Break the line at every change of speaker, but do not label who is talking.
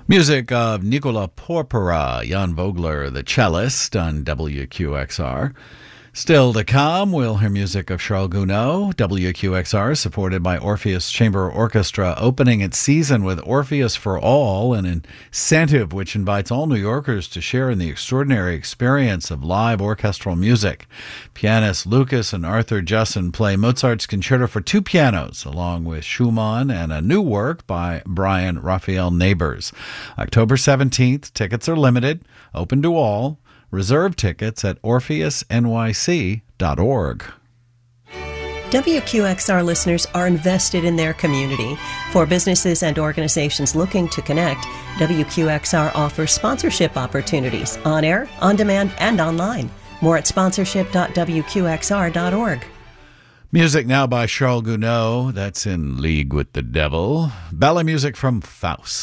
Music of Nicola Porpora, Jan Vogler, the cellist on WQXR. Still to come, we'll hear music of Charles Gounod. WQXR, supported by Orpheus Chamber Orchestra, opening its season with Orpheus for All, an incentive which invites all New Yorkers to share in the extraordinary experience of live orchestral music. Pianists Lucas and Arthur Jussin play Mozart's Concerto for two pianos, along with Schumann and a new work by Brian Raphael Neighbors. October 17th, tickets are limited, open to all. Reserve tickets at orpheusnyc.org.
WQXR listeners are invested in their community. For businesses and organizations looking to connect, WQXR offers sponsorship opportunities on air, on demand, and online. More at sponsorship.wqxr.org.
Music now by Charles Gounod, that's in league with the devil. Ballet music from Faust.